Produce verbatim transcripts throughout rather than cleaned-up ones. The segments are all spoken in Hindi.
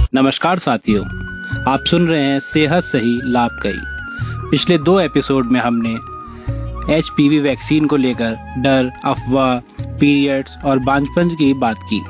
नमस्कार साथियों, आप सुन रहे हैं सेहत सही लाभ कई। पिछले दो एपिसोड में हमने एच पी वी वैक्सीन को लेकर डर, अफवाह, पीरियड्स और बांझपन की बात की।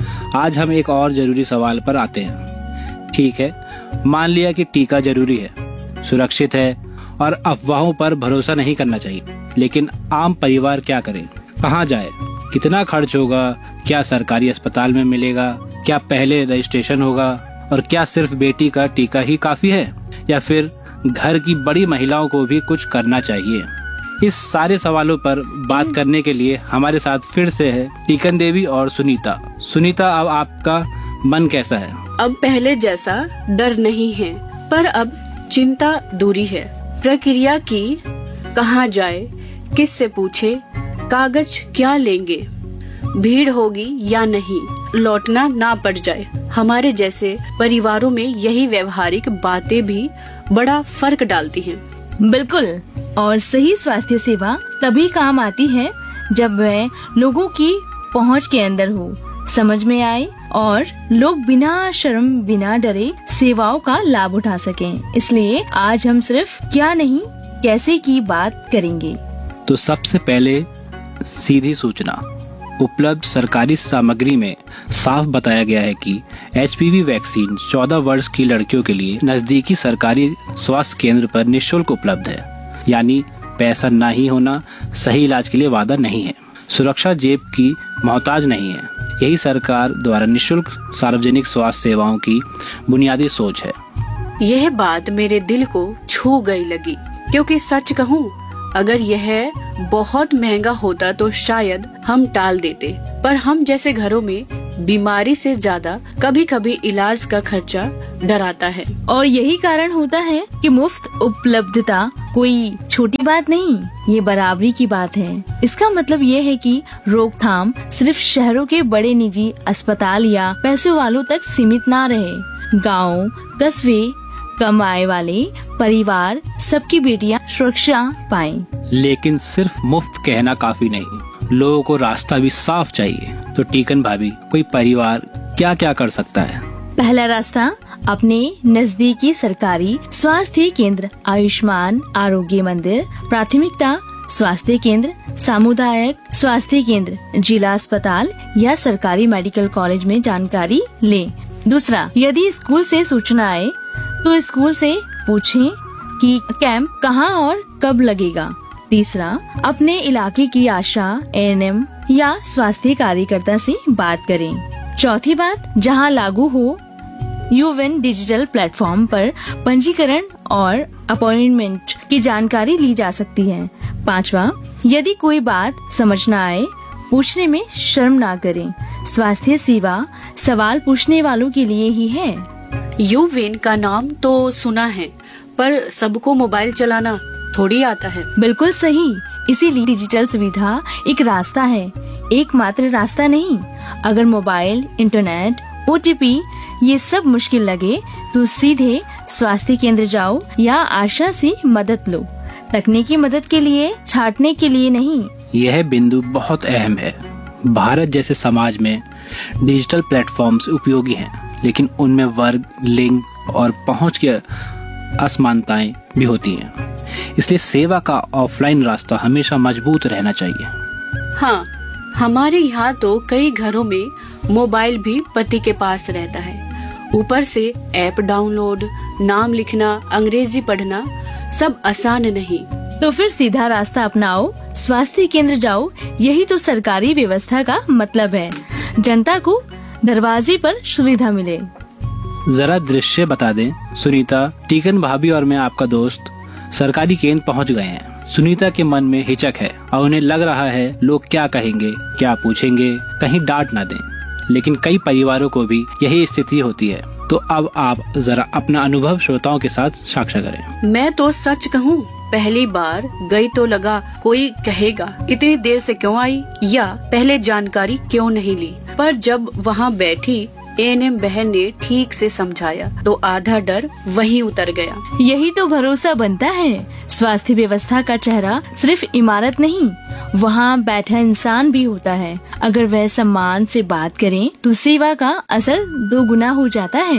आज हम एक और जरूरी सवाल पर आते हैं। ठीक है, मान लिया कि टीका जरूरी है, सुरक्षित है और अफवाहों पर भरोसा नहीं करना चाहिए, लेकिन आम परिवार क्या करे, कहाँ जाए, कितना खर्च होगा, क्या सरकारी अस्पताल में मिलेगा, क्या पहले रजिस्ट्रेशन होगा और क्या सिर्फ बेटी का टीका ही काफी है या फिर घर की बड़ी महिलाओं को भी कुछ करना चाहिए। इस सारे सवालों पर बात करने के लिए हमारे साथ फिर से है टीकन देवी और सुनीता। सुनीता, अब आपका मन कैसा है? अब पहले जैसा डर नहीं है, पर अब चिंता दूरी है। प्रक्रिया की, कहाँ जाए, किससे पूछे, कागज क्या लेंगे, भीड़ होगी या नहीं, लौटना ना पड़ जाए। हमारे जैसे परिवारों में यही व्यवहारिक बातें भी बड़ा फर्क डालती हैं। बिल्कुल, और सही स्वास्थ्य सेवा तभी काम आती है जब वह लोगों की पहुंच के अंदर हो, समझ में आए और लोग बिना शर्म, बिना डरे सेवाओं का लाभ उठा सकें। इसलिए आज हम सिर्फ क्या नहीं कैसे की बात करेंगे। तो सबसे पहले सीधी सूचना। उपलब्ध सरकारी सामग्री में साफ बताया गया है कि एच पी वी वैक्सीन चौदह वर्ष की लड़कियों के लिए नजदीकी सरकारी स्वास्थ्य केंद्र पर निःशुल्क उपलब्ध है। यानी पैसा ना ही होना सही इलाज के लिए वादा नहीं है। सुरक्षा जेब की मोहताज नहीं है। यही सरकार द्वारा निःशुल्क सार्वजनिक स्वास्थ्य सेवाओं की बुनियादी सोच है। यह बात मेरे दिल को छू गई लगी, क्योंकि सच कहूँ, अगर यह बहुत महंगा होता तो शायद हम टाल देते, पर हम जैसे घरों में बीमारी से ज्यादा कभी कभी इलाज का खर्चा डराता है। और यही कारण होता है कि मुफ्त उपलब्धता कोई छोटी बात नहीं, ये बराबरी की बात है। इसका मतलब ये है कि रोकथाम सिर्फ शहरों के बड़े निजी अस्पताल या पैसे वालों तक सीमित ना रहे। गाँव, कस्बे, कम आय वाले परिवार, सबकी बेटियां सुरक्षा पाएं। लेकिन सिर्फ मुफ्त कहना काफी नहीं, लोगों को रास्ता भी साफ चाहिए। तो टीकन भाभी, कोई परिवार क्या क्या कर सकता है? पहला रास्ता, अपने नजदीकी सरकारी स्वास्थ्य केंद्र, आयुष्मान आरोग्य मंदिर, प्राथमिकता स्वास्थ्य केंद्र, सामुदायिक स्वास्थ्य केंद्र, जिला अस्पताल या सरकारी मेडिकल कॉलेज में जानकारी लें। दूसरा, यदि स्कूल से सूचना आए तो स्कूल से पूछें कि कैंप कहाँ और कब लगेगा। तीसरा, अपने इलाके की आशा, ए एन एम या स्वास्थ्य कार्यकर्ता से बात करें। चौथी बात, जहाँ लागू हो, यूविन डिजिटल प्लेटफॉर्म पर पंजीकरण और अपॉइंटमेंट की जानकारी ली जा सकती है। पांचवा, यदि कोई बात समझ न आए, पूछने में शर्म ना करें। स्वास्थ्य सेवा सवाल पूछने वालों के लिए ही है। यूविन का नाम तो सुना है, पर सबको मोबाइल चलाना थोड़ी आता है। बिल्कुल सही, इसीलिए डिजिटल सुविधा एक रास्ता है, एकमात्र रास्ता नहीं। अगर mobile, internet, O T P ये सब मुश्किल लगे तो सीधे स्वास्थ्य केंद्र जाओ या आशा से मदद लो। तकनीकी मदद के लिए, छाटने के लिए नहीं। यह बिंदु बहुत अहम है। भारत जैसे समाज में डिजिटल प्लेटफॉर्म्स उपयोगी हैं, लेकिन उनमें वर्ग, लिंग और पहुंच की असमानताएं भी होती हैं। इसलिए सेवा का ऑफलाइन रास्ता हमेशा मजबूत रहना चाहिए। हाँ, हमारे यहाँ तो कई घरों में मोबाइल भी पति के पास रहता है। ऊपर से ऐप डाउनलोड, नाम लिखना, अंग्रेजी पढ़ना, सब आसान नहीं। तो फिर सीधा रास्ता अपनाओ, स्वास्थ्य केंद्र जाओ। यही तो सरकारी व्यवस्था का मतलब है, जनता को दरवाजे पर सुविधा मिले। जरा दृश्य बता दें सुनीता। टीकन भाभी और मैं, आपका दोस्त, सरकारी केंद्र पहुंच गए हैं। सुनीता के मन में हिचक है और उन्हें लग रहा है लोग क्या कहेंगे, क्या पूछेंगे, कहीं डांट ना दें। लेकिन कई परिवारों को भी यही स्थिति होती है। तो अब आप जरा अपना अनुभव श्रोताओं के साथ साझा करें। मैं तो सच कहूँ, पहली बार गई तो लगा कोई कहेगा इतनी देर से क्यों आई या पहले जानकारी क्यों नहीं ली, पर जब वहाँ बैठी ए एन एम बहन ने ठीक से समझाया तो आधा डर वहीं उतर गया। यही तो भरोसा बनता है। स्वास्थ्य व्यवस्था का चेहरा सिर्फ इमारत नहीं, वहाँ बैठा इंसान भी होता है। अगर वह सम्मान से बात करें तो सेवा का असर दो गुना हो जाता है।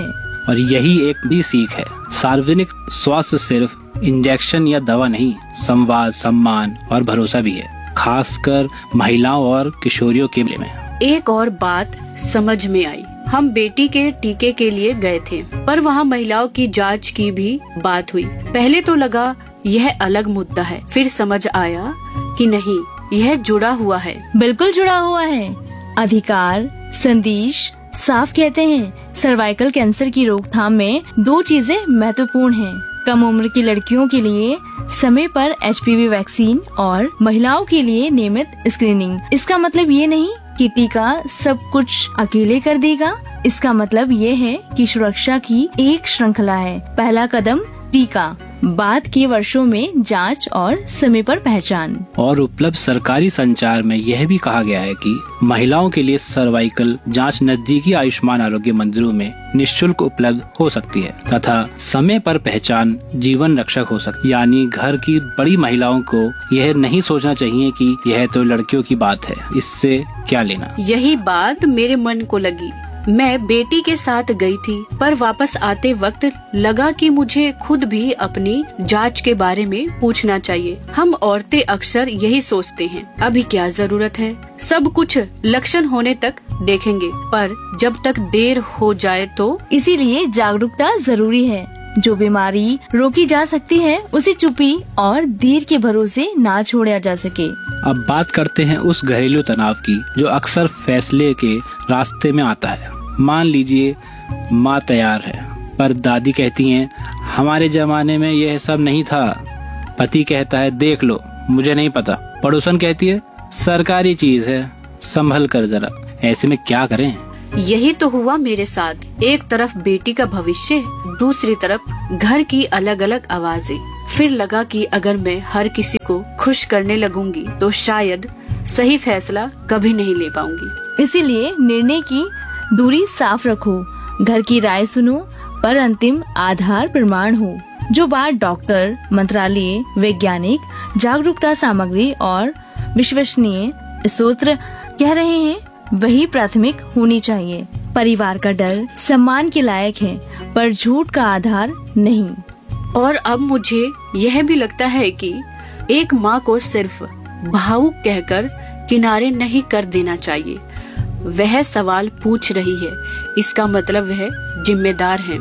और यही एक भी सीख है। सार्वजनिक स्वास्थ्य सिर्फ इंजेक्शन या दवा नहीं, संवाद, सम्मान और भरोसा भी है, खासकर महिलाओं और किशोरियों के लिए में। एक और बात समझ में आई। हम बेटी के टीके के लिए गए थे, पर वहाँ महिलाओं की जांच की भी बात हुई। पहले तो लगा यह अलग मुद्दा है, फिर समझ आया कि नहीं, यह जुड़ा हुआ है। बिल्कुल जुड़ा हुआ है। अधिकार संदेश साफ कहते हैं, सर्वाइकल कैंसर की रोकथाम में दो चीजें महत्वपूर्ण हैं। कम उम्र की लड़कियों के लिए समय पर एच पी वी वैक्सीन और महिलाओं के लिए नियमित स्क्रीनिंग। इसका मतलब ये नहीं कि टीका सब कुछ अकेले कर देगा। इसका मतलब ये है कि सुरक्षा की एक श्रृंखला है। पहला कदम टीका, बाद के वर्षों में जांच और समय पर पहचान। और उपलब्ध सरकारी संचार में यह भी कहा गया है कि महिलाओं के लिए सर्वाइकल जांच नजदीकी आयुष्मान आरोग्य मंदिरों में निःशुल्क उपलब्ध हो सकती है तथा समय पर पहचान जीवन रक्षक हो सकती है। यानी घर की बड़ी महिलाओं को यह नहीं सोचना चाहिए कि यह तो लड़कियों की बात है, इससे क्या लेना। यही बात मेरे मन को लगी। मैं बेटी के साथ गई थी, पर वापस आते वक्त लगा कि मुझे खुद भी अपनी जांच के बारे में पूछना चाहिए। हम औरतें अक्सर यही सोचते हैं, अभी क्या जरूरत है, सब कुछ लक्षण होने तक देखेंगे, पर जब तक देर हो जाए तो। इसीलिए जागरूकता जरूरी है। जो बीमारी रोकी जा सकती है उसे चुप्पी और देर के भरोसे ना छोड़ा जा सके। अब बात करते हैं उस घरेलू तनाव की जो अक्सर फैसले के रास्ते में आता है। मान लीजिए माँ तैयार है, पर दादी कहती हैं हमारे जमाने में यह सब नहीं था। पति कहता है देख लो, मुझे नहीं पता। पड़ोसन कहती है सरकारी चीज है, संभल कर जरा। ऐसे में क्या करें? यही तो हुआ मेरे साथ। एक तरफ बेटी का भविष्य, दूसरी तरफ घर की अलग अलग आवाजें। फिर लगा कि अगर मैं हर किसी को खुश करने लगूंगी तो शायद सही फैसला कभी नहीं ले पाऊंगी। इसीलिए निर्णय की दूरी साफ रखो, घर की राय सुनो, पर अंतिम आधार प्रमाण हो। जो बात डॉक्टर, मंत्रालय, वैज्ञानिक, जागरूकता सामग्री और विश्वसनीय स्रोत कह रहे हैं वही प्राथमिक होनी चाहिए। परिवार का डर सम्मान के लायक है, पर झूठ का आधार नहीं। और अब मुझे यह भी लगता है कि एक माँ को सिर्फ भावुक कहकर किनारे नहीं कर देना चाहिए। वह सवाल पूछ रही है, इसका मतलब वह जिम्मेदार है।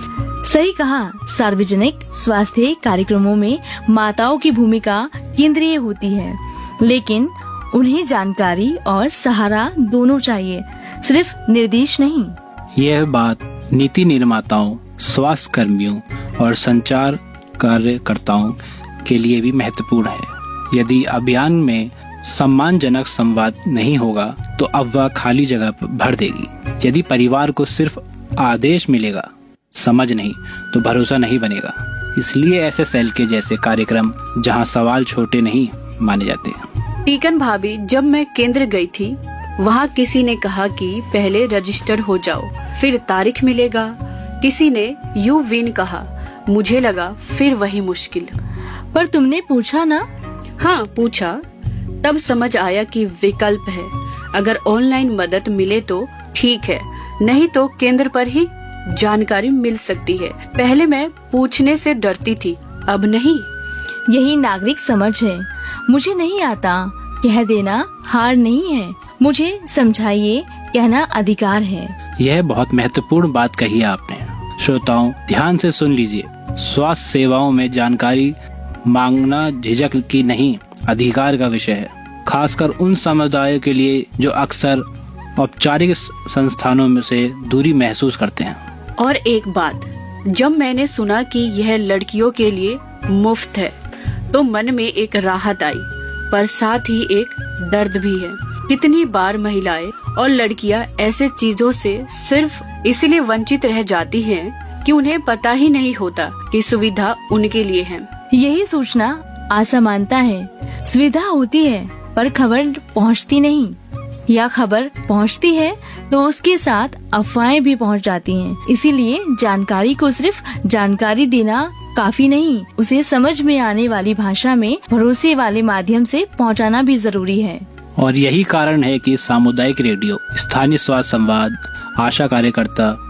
सही कहा। सार्वजनिक स्वास्थ्य कार्यक्रमों में माताओं की भूमिका केंद्रीय होती है, लेकिन उन्हें जानकारी और सहारा दोनों चाहिए, सिर्फ निर्देश नहीं। यह बात नीति निर्माताओं, स्वास्थ्य कर्मियों और संचार कार्यकर्ताओं के लिए भी महत्वपूर्ण है। यदि अभियान में सम्मानजनक संवाद नहीं होगा तो अफवाह खाली जगह भर देगी। यदि परिवार को सिर्फ आदेश मिलेगा, समझ नहीं, तो भरोसा नहीं बनेगा। इसलिए ऐसे सेल के जैसे कार्यक्रम जहां सवाल छोटे नहीं माने जाते हैं। टीकन भाभी, जब मैं केंद्र गई थी वहाँ किसी ने कहा कि पहले रजिस्टर हो जाओ, फिर तारीख मिलेगा। किसी ने यू विन कहा, मुझे लगा फिर वही मुश्किल। पर तुमने पूछा ना? हाँ पूछा, तब समझ आया कि विकल्प है। अगर ऑनलाइन मदद मिले तो ठीक है, नहीं तो केंद्र पर ही जानकारी मिल सकती है। पहले मैं पूछने से डरती थी, अब नहीं। यही नागरिक समझ है। मुझे नहीं आता कह देना हार नहीं है, मुझे समझाइए कहना अधिकार है। यह बहुत महत्वपूर्ण बात कही है आपने। श्रोताओं ध्यान से सुन लीजिए। स्वास्थ्य सेवाओं में जानकारी मांगना झिझक की नहीं, अधिकार का विषय है, खासकर उन समुदायों के लिए जो अक्सर औपचारिक संस्थानों में से दूरी महसूस करते हैं। और एक बात, जब मैंने सुना कि यह लड़कियों के लिए मुफ्त है तो मन में एक राहत आई, पर साथ ही एक दर्द भी है। कितनी बार महिलाएं और लड़कियां ऐसे चीजों से सिर्फ इसलिए वंचित रह जाती हैं कि उन्हें पता ही नहीं होता कि सुविधा उनके लिए है। यही सोचना असमानता है। सुविधा होती है पर खबर पहुंचती नहीं, या खबर पहुंचती है तो उसके साथ अफवाहें भी पहुंच जाती हैं। इसीलिए जानकारी को सिर्फ जानकारी देना काफी नहीं, उसे समझ में आने वाली भाषा में भरोसे वाले माध्यम से पहुंचाना भी जरूरी है। और यही कारण है कि सामुदायिक रेडियो, स्थानीय स्वास्थ्य संवाद, आशा कार्यकर्ता,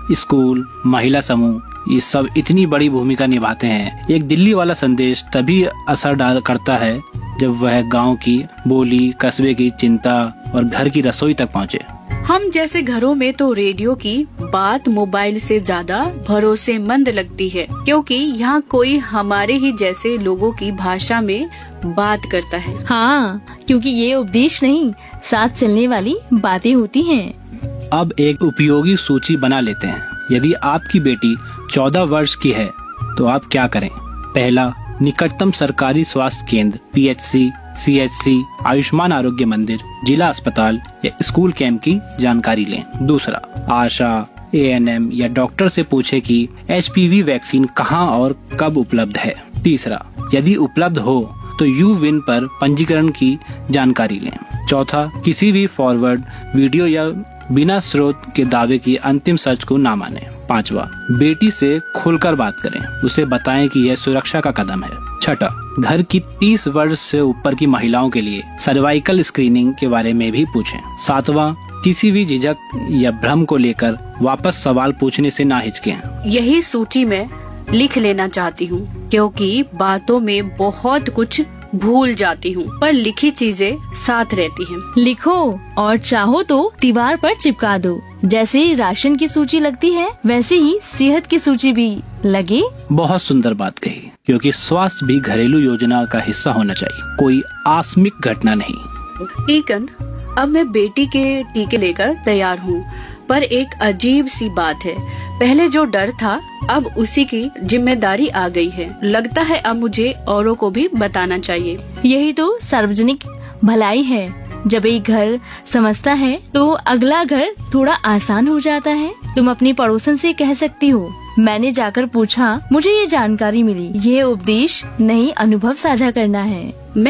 स्कूल, महिला समूह, ये सब इतनी बड़ी भूमिका निभाते हैं। एक दिल्ली वाला संदेश तभी असर डाल करता है जब वह गांव की बोली, कस्बे की चिंता और घर की रसोई तक पहुंचे। हम जैसे घरों में तो रेडियो की बात मोबाइल से ज्यादा भरोसेमंद लगती है, क्योंकि यहाँ कोई हमारे ही जैसे लोगों की भाषा में बात करता है। हाँ, क्योंकि ये उपदेश नहीं, साथ चलने वाली बातें होती हैं। अब एक उपयोगी सूची बना लेते हैं। यदि आपकी बेटी चौदह वर्ष की है तो आप क्या करें? पहला, निकटतम सरकारी स्वास्थ्य केंद्र, P H C, C H C, Ayushman आरोग्य मंदिर, जिला अस्पताल या स्कूल कैंप की जानकारी लें। दूसरा, आशा, ए एन एम या डॉक्टर से पूछे कि एच पी वी वैक्सीन कहां और कब उपलब्ध है। तीसरा, यदि उपलब्ध हो तो यू विन पर पंजीकरण की जानकारी लें। चौथा, किसी भी फॉरवर्ड वीडियो या बिना स्रोत के दावे की अंतिम सर्च को ना माने। पांचवा, बेटी से खुलकर बात करें, उसे बताएं कि यह सुरक्षा का कदम है। छठा, घर की तीस वर्ष से ऊपर की महिलाओं के लिए सर्वाइकल स्क्रीनिंग के बारे में भी पूछें। सातवां, किसी भी झिझक या भ्रम को लेकर वापस सवाल पूछने से ना हिचकें। यही सूची में लिख लेना चाहती हूँ, क्योंकि बातों में बहुत कुछ भूल जाती हूँ, पर लिखी चीजें साथ रहती हैं। लिखो और चाहो तो दीवार पर चिपका दो। जैसे राशन की सूची लगती है, वैसे ही सेहत की सूची भी लगे। बहुत सुंदर बात कही, क्योंकि स्वास्थ्य भी घरेलू योजना का हिस्सा होना चाहिए, कोई आकस्मिक घटना नहीं। ईकन, अब मैं बेटी के टीके लेकर तैयार हूँ, पर एक अजीब सी बात है। पहले जो डर था, अब उसी की जिम्मेदारी आ गई है। लगता है अब मुझे औरों को भी बताना चाहिए। यही तो सार्वजनिक भलाई है। जब एक घर समझता है तो अगला घर थोड़ा आसान हो जाता है। तुम अपनी पड़ोसन से कह सकती हो, मैंने जाकर पूछा, मुझे ये जानकारी मिली। ये उपदेश नहीं, अनुभव साझा करना है।